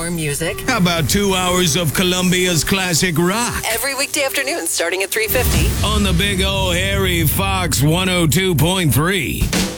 more music. How about 2 hours of Colombia's classic rock? Every weekday afternoon starting at 3:50. On the Big O Harry Fox 102.3.